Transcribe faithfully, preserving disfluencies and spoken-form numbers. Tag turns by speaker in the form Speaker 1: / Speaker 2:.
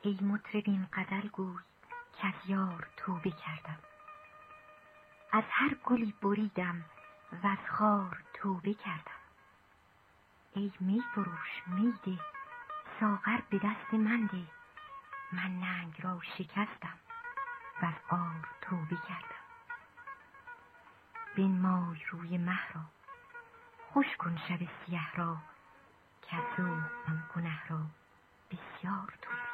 Speaker 1: ای مطرب این غزل گوی کز یار توبه کردم. از هر گلی بریدم و از خار توبه کردم. ای می فروش می ده، ساغر به دست من ده. من ننگ را شکستم و از عار توبه کردم. بنمای روی مه را، خوش کن شب سیه را، کز او من گنه را بسیار توبه